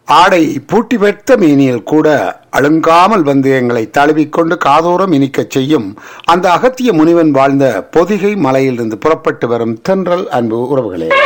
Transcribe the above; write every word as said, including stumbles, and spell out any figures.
ஆடை பூட்டி வைத்த மேனியில் கூட அழுங்காமல் வந்து எங்களை தழுவிக்கொண்டு காதோரம் இனிக்கச் செய்யும் அந்த அகத்திய முனிவன் வாழ்ந்த பொதிகை மலையிலிருந்து புறப்பட்டு வரும் தென்றல் அன்பு உறவுகளே.